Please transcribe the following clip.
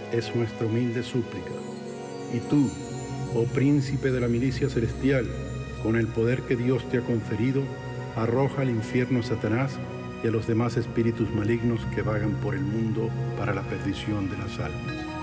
es nuestra humilde súplica. Y tú, oh príncipe de la milicia celestial, con el poder que Dios te ha conferido, arroja al infierno a Satanás y a los demás espíritus malignos que vagan por el mundo para la perdición de las almas.